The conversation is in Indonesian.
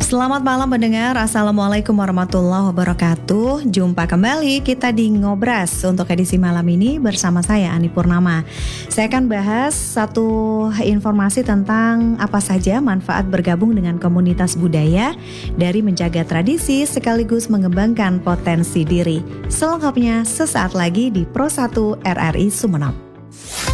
Selamat malam pendengar, Assalamualaikum warahmatullahi wabarakatuh. Jumpa kembali kita di Ngobras untuk edisi malam ini bersama saya Ani Purnama. Saya akan bahas satu informasi tentang apa saja manfaat bergabung dengan komunitas budaya dari menjaga tradisi sekaligus mengembangkan potensi diri. Selengkapnya sesaat lagi di Pro 1 RRI Sumeneb.